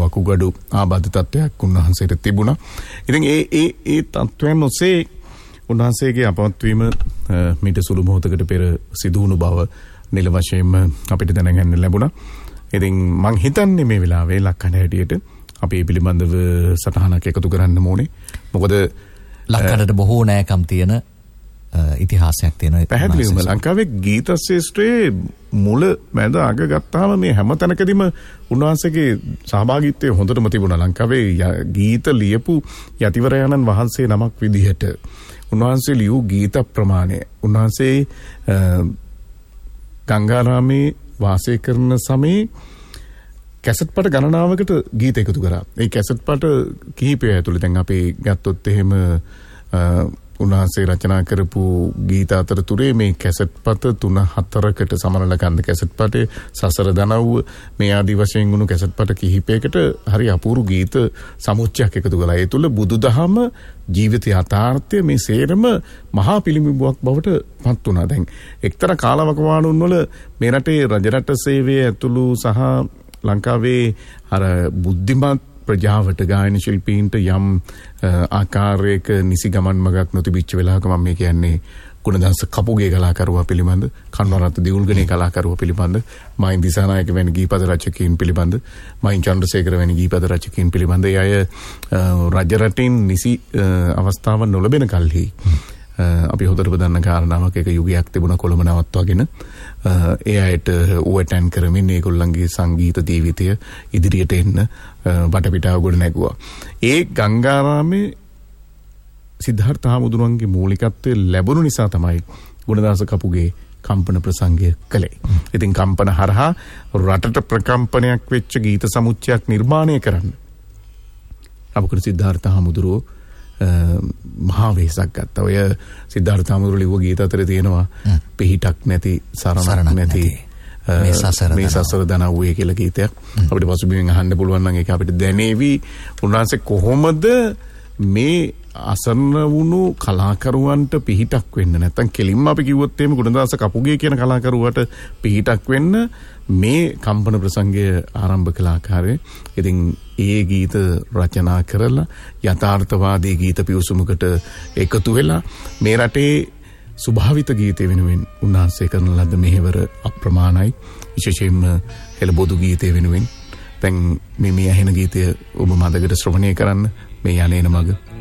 වකුගඩු ආබාධ තත්ත්වයක් උන්වහන්සේට තිබුණා. ඉතින් ඒ තත්ත්වයන් ඔස්සේ උන්වහන්සේගේ අපවත් වීම මීට සුළු මොහොතකට පෙර සිදු වුණු බව නිල වශයෙන්ම අපිට දැනගන්න ලැබුණා. ඉතින් මං හිතන්නේ මේ වෙලාවේ ලක්කඩ හැටියට අපි පිළිබඳව සටහනක් එකතු කරන්න ඕනේ. මොකද ලක්කඩට බොහෝ නෑකම් තියෙන ඉතිහාසයක් තියෙනවා. පැහැදිලිවම ලංකාවේ ගීත ශාස්ත්‍රයේ මුල මැද අග ගත්තාම මේ හැම තැනකදීම උන්වහන්සේගේ සහභාගීත්වය හොඳටම තිබුණා. ලංකාවේ ගීත ලියපු යතිවරයන්න් වහන්සේ නමක් විදිහට උන්වහන්සේ ලියූ ගීත ප්‍රමාණය, උන්වහන්සේ ගංගාරාමේ වාසය කරන සමයේ කැසට් පට ගණනාවකට ගීත එකතු කරා. ඒ කැසට් පට කිහිපය ඇතුළේ දැන් අපි ගත්තොත් එහෙම උන්වහන්සේ රචනා කරපු ගීත අතරතුරේ මේ කැසට් පට 3-4කට සමනලකන්ද කැසට් පටේ සසර දනව්ව මේ ආදි වශයෙන් වුණු කැසට් පට කිහිපයකට හරි අපූර්ව ගීත සමුච්චයක් එකතු කළා. ඒ තුළ බුදුදහම, ජීවිත යථාර්ථය මේ සේරම මහා පිළිඹුවක් බවට පත් වුණා. දැන් එක්තරා කාලවකවානුන් වල මේ රටේ රජරට සේවය ඇතුළු සහ ලංකාවේ අර බුද්ධිමත් ප්‍රජාවට ගායන ශිල්පීන්ට යම් ආකාරයක නිසි ගමන් මගක් නොතිබිච්ච වෙලාවක මම මේ කියන්නේ ගුණදාස කපුගේ කලාකරුවා පිළිබඳ, කන්වරත්න දියුල්ගනේ කලාකරුවා පිළිබඳ, මයින් දිසානායක වැනි ගීපද රචකයින් පිළිබඳ, මයින් චන්ද්‍රසේකර වැනි ගීපද රචකයින් පිළිබඳ අය රජ රටින් නිසි අවස්ථාවක් නොලැබෙන කල්හි අපි හොඳටම දන්න කාරණාවක් එක යුගයක් තිබුණා කොළඹ නවත්වාගෙන ඒ අයට ඕවර්ටර්න් කරමින් ඒගොල්ලන්ගේ සංගීත ජීවිතය ඉදිරියට එන්න වටපිටාව ගොඩ නැගුවා. ඒ ගංගාරාමේ සිද්ධාර්ථ හාමුදුරුවන්ගේ මූලිකත්වය ලැබුණු නිසා තමයි ගුණදාස කපුගේ කම්පන ප්‍රසංගය කළේ. ඉතින් කම්පන හරහා රටට ප්‍රකම්පනයක් වෙච්ච ගීත සමුච්චයක් නිර්මාණය කරන්න අපේ සිද්ධාර්ථ හාමුදුරුවෝ මහා වෙහසක් ගත්තා. ඔය සිද්ධාර්ථ හාමුදුරුවෝ ලිව්ව ගීත අතරේ තියෙනවා පිහිටක් නැති සරණක් නැති මේ සසර දනව්වේ කියලා ගීතයක්. අපිට පසුබිමින් අහන්න පුළුවන් නම් ඒක අපිට දැනේවි. උන්වහන්සේ කොහොමද මේ අසන්න වුණු කලාකරුවන්ට පිහිටක් වෙන්න, නැත්නම් කෙලින්ම අපි කිව්වොත් එහෙම ගුණදාස කපුගේ කියන කලාකරුවට පිහිටක් වෙන්න මේ කම්පන ප්‍රසංගය ආරම්භ කළ ආකාරය. ඉතින් ඒ ගීත රචනා කරලා යථාර්ථවාදී ගීත පිවිසුමකට එකතු වෙලා මේ රටේ ස්වභාවිත ගීත වෙනුවෙන් උන්වහන්සේ කරන ලද මෙහෙවර අප්‍රමාණයි. විශේෂයෙන්ම හෙළබොදු ගීතය වෙනුවෙන් දැන් මේ ඇහෙන ගීතය ඔබ මදකට ශ්‍රවණය කරන්න. මේ යන්නේන මග